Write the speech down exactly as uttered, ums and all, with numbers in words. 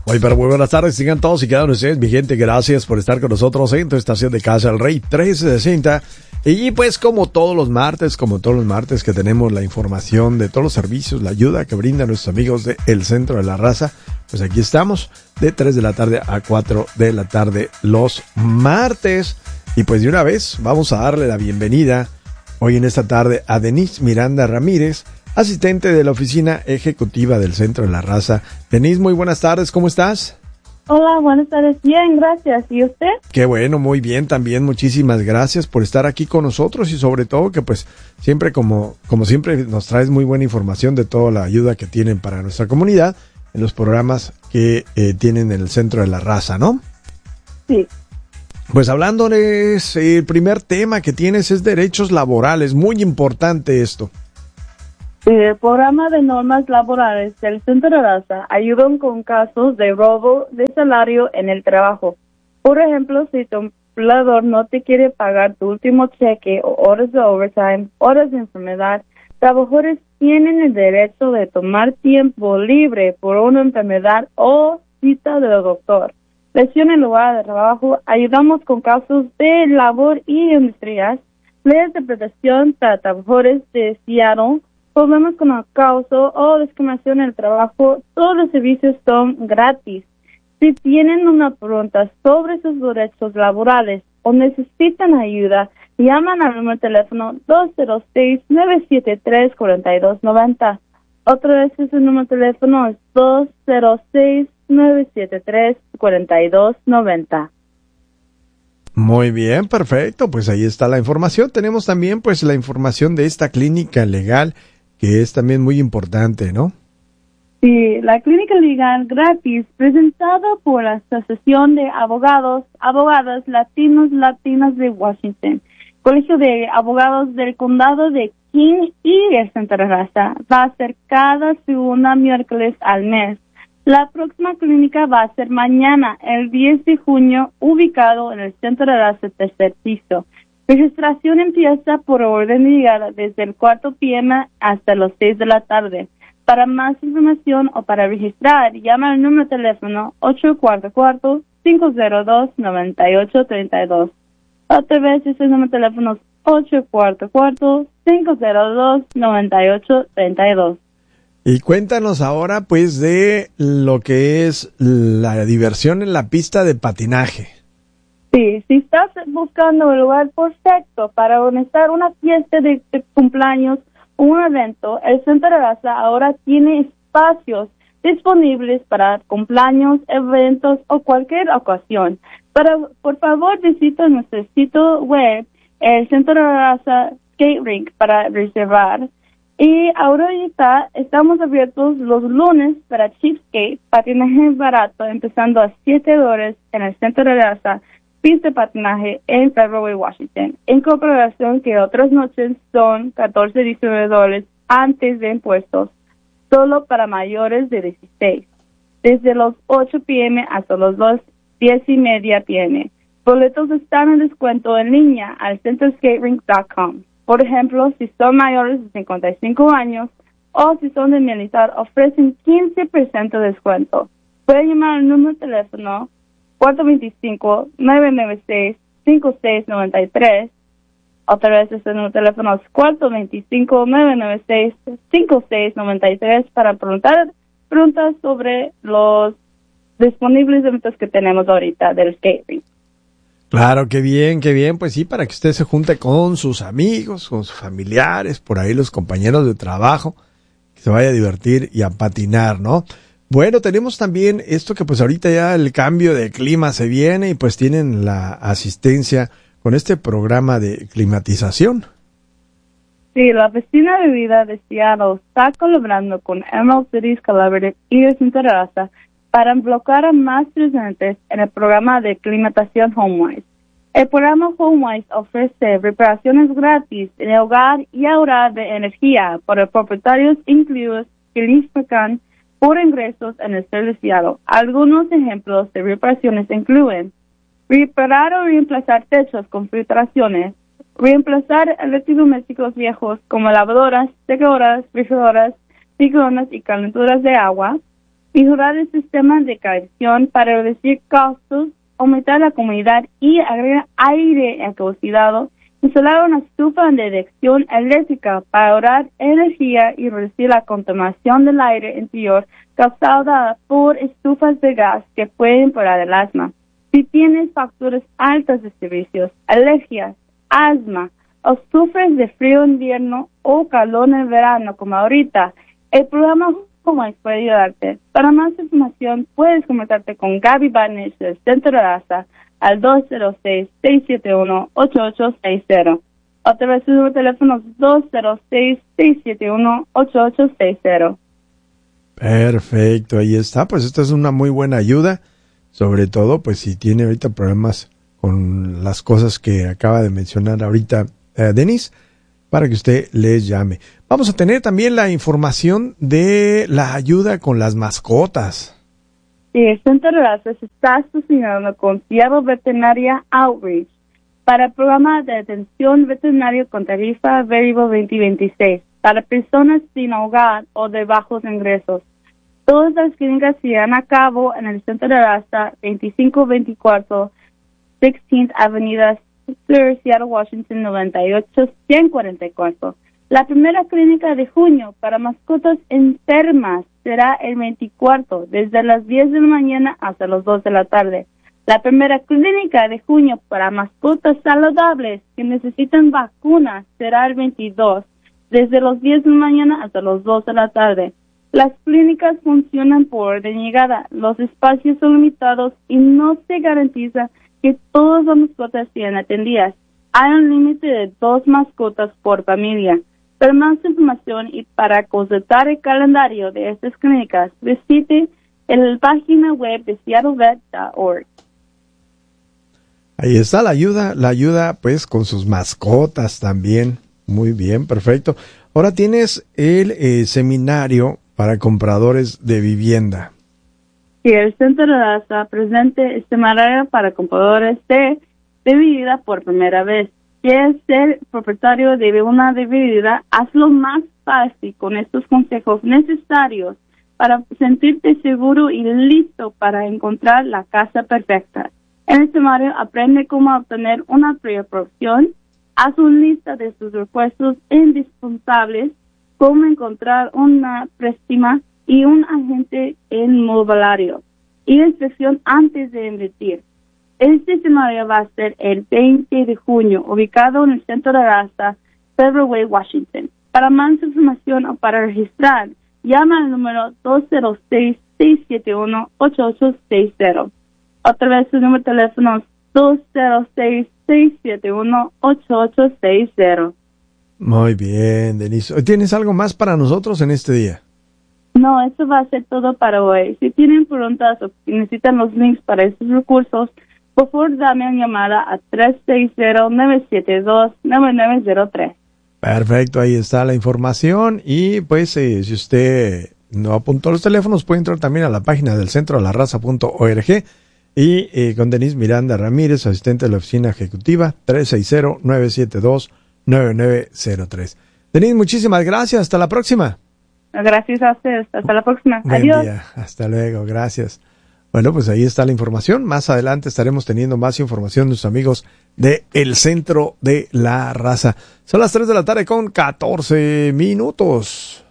Muy, pero muy buenas tardes, sigan todos y cada uno de ustedes, mi gente, gracias por estar con nosotros en tu estación de Casa del Rey trescientos sesenta. Y pues como todos los martes, como todos los martes que tenemos la información de todos los servicios, la ayuda que brindan nuestros amigos de El Centro de la Raza, pues aquí estamos de tres de la tarde a cuatro de la tarde los martes. Y pues de una vez vamos a darle la bienvenida hoy en esta tarde a Denise Miranda Ramírez, asistente de la oficina ejecutiva del Centro de la Raza. Denise, muy buenas tardes, ¿cómo estás? Hola, buenas tardes. Bien, gracias. ¿Y usted? Qué bueno, muy bien también. Muchísimas gracias por estar aquí con nosotros y sobre todo que pues siempre como, como siempre nos traes muy buena información de toda la ayuda que tienen para nuestra comunidad en los programas que eh, tienen en el Centro de la Raza, ¿no? Sí. Pues hablándoles, el primer tema que tienes es derechos laborales. Muy importante esto. El programa de normas laborales del Centro de Raza ayudan con casos de robo de salario en el trabajo. Por ejemplo, si tu empleador no te quiere pagar tu último cheque o horas de overtime, horas de enfermedad, trabajadores tienen el derecho de tomar tiempo libre por una enfermedad o cita del doctor. Lesión en lugar de trabajo, ayudamos con casos de labor y industrias, leyes de protección para trabajadores de Seattle, problemas con acoso o discriminación en el trabajo. Todos los servicios son gratis. Si tienen una pregunta sobre sus derechos laborales o necesitan ayuda, llaman al número de teléfono dos cero seis, nueve siete tres, cuatro dos nueve cero. Otra vez ese número de teléfono es dos cero seis, nueve siete tres, cuatro dos nueve cero. Muy bien, perfecto. Pues ahí está la información. Tenemos también pues la información de esta clínica legal que es también muy importante, ¿no? Sí, la clínica legal gratis presentada por la Asociación de Abogados, Abogadas Latinos, Latinas de Washington, Colegio de Abogados del Condado de King y el Centro de Raza. Va a ser cada segunda miércoles al mes. La próxima clínica va a ser mañana, el diez de junio, ubicado en el Centro de Raza, tercer piso. Registración empieza por orden de llegada desde el cuatro p m hasta las seis de la tarde. Para más información o para registrar, llama al número de teléfono ocho cuatro cuatro, cinco cero dos, nueve ocho tres dos. Otra vez ese número de teléfono es ocho cuatro cuatro, cinco cero dos, nueve ocho tres dos. Y cuéntanos ahora pues de lo que es la diversión en la pista de patinaje. Sí, si estás buscando el lugar perfecto para organizar una fiesta de, de cumpleaños o un evento, el Centro de Raza ahora tiene espacios disponibles para cumpleaños, eventos o cualquier ocasión. Para, por favor, visita nuestro sitio web, el Centro de Raza Skate Rink, para reservar. Y ahorita estamos abiertos los lunes para Cheap Skate, patinaje barato, empezando a siete dólares en el Centro de Raza, pista de patinaje en Federal Washington, en comparación que otras noches son catorce a diecinueve dólares antes de impuestos, solo para mayores de dieciséis, desde los ocho p m hasta los diez y media p m. Boletos están en descuento en línea al centro skate rink punto com. Por ejemplo, si son mayores de cincuenta y cinco años o si son de militar, ofrecen quince por ciento de descuento. Pueden llamar al número de teléfono cuatro dos cinco, nueve nueve seis, cinco seis nueve tres. Otra vez este número de teléfono es cuatro dos cinco, nueve nueve seis, cinco seis nueve tres para preguntar preguntas sobre los disponibles eventos que tenemos ahorita del skating. Claro, qué bien, qué bien. Pues sí, para que usted se junte con sus amigos, con sus familiares, por ahí los compañeros de trabajo, que se vaya a divertir y a patinar, ¿no? Bueno, tenemos también esto que pues ahorita ya el cambio de clima se viene y pues tienen la asistencia con este programa de climatización. Sí, la oficina de vida de Seattle está colaborando con Emerald Cities Collaborative y el Centro de Raza para bloquear a más estudiantes en el programa de climatización HomeWise. El programa HomeWise ofrece reparaciones gratis en el hogar y ahorrar de energía para propietarios incluidos que califican por ingresos en el estado de Seattle. Algunos ejemplos de reparaciones incluyen reparar o reemplazar techos con filtraciones, reemplazar electrodomésticos viejos como lavadoras, secadoras, refrigeradoras, microondas y calenturas de agua, mejorar el sistema de calefacción para reducir costos, aumentar la comodidad y agregar aire acondicionado, instalar una estufa de inducción eléctrica para ahorrar energía y reducir la contaminación del aire interior causada por estufas de gas que pueden provocar el asma. Si tienes facturas altas de servicios, alergias, asma, o sufres de frío en invierno o calor en verano como ahorita, el programa Homex puede ayudarte. Para más información, puedes comunicarte con Gaby Barnes del Centro de Raza al dos cero seis, seis siete uno, ocho ocho seis cero. Otra vez su número de teléfono es dos cero seis, seis siete uno, ocho ocho seis cero. Perfecto, ahí está. Pues esta es una muy buena ayuda. Sobre todo, pues si tiene ahorita problemas con las cosas que acaba de mencionar ahorita eh, Denise, para que usted les llame. Vamos a tener también la información de la ayuda con las mascotas. Sí, el Centro de Raza se está asociando con Seattle Veterinaria Outreach para el programa de atención veterinaria con tarifa variable veinte veintiséis para personas sin hogar o de bajos ingresos. Todas las clínicas se llevan a cabo en el Centro de Raza, veinticinco veinticuatro sexteenth Avenida Sur, Seattle, Washington, noventa y ocho ciento cuarenta y cuatro. La primera clínica de junio para mascotas enfermas será el veinticuatro, desde las diez de la mañana hasta las dos de la tarde. La primera clínica de junio para mascotas saludables que necesitan vacunas será el veintidós, desde las diez de la mañana hasta las dos de la tarde. Las clínicas funcionan por orden de llegada. Los espacios son limitados y no se garantiza que todas las mascotas sean atendidas. Hay un límite de dos mascotas por familia. Para más información y para consultar el calendario de estas clínicas, visite la página web de seattle vet punto org. Ahí está la ayuda, la ayuda pues con sus mascotas también. Muy bien, perfecto. Ahora tienes el eh, seminario para compradores de vivienda. Sí, el Centro de Raza presente este seminario para compradores de, de vivienda por primera vez. ¿Quieres ser propietario de una vivienda? Hazlo más fácil con estos consejos necesarios para sentirte seguro y listo para encontrar la casa perfecta. En el seminario aprende cómo obtener una preaprobación, haz una lista de sus repuestos indispensables, cómo encontrar una préstama y un agente inmobiliario y inspección antes de invertir. Este seminario va a ser el veinte de junio, ubicado en el Centro de Raza, Federal Way, Washington. Para más información o para registrar, llama al número dos cero seis, seis siete uno, ocho ocho seis cero. Otra vez su número de teléfono es dos cero seis, seis siete uno, ocho ocho seis cero. Muy bien, Denise. ¿Tienes algo más para nosotros en este día? No, eso va a ser todo para hoy. Si tienen preguntas o necesitan los links para estos recursos, por favor dame una llamada a tres seis cero, nueve siete dos, nueve nueve cero tres. Perfecto, ahí está la información. Y pues eh, si usted no apuntó los teléfonos, puede entrar también a la página del centro de la raza punto org y eh, con Denise Miranda Ramírez, asistente de la oficina ejecutiva, tres seis cero, nueve siete dos, nueve nueve cero tres. Denise, muchísimas gracias. Hasta la próxima. Gracias a ustedes. Hasta la próxima. Buen Adiós. día. Hasta luego. Gracias. Bueno, pues ahí está la información. Más adelante estaremos teniendo más información de nuestros amigos de El Centro de la Raza. Son las tres de la tarde con catorce minutos.